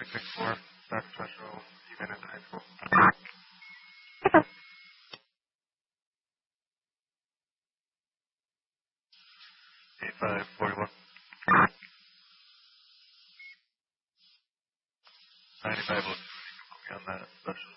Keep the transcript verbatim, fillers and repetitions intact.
six four, back special, even in high school. eight five forty-one. ninety-five on that special.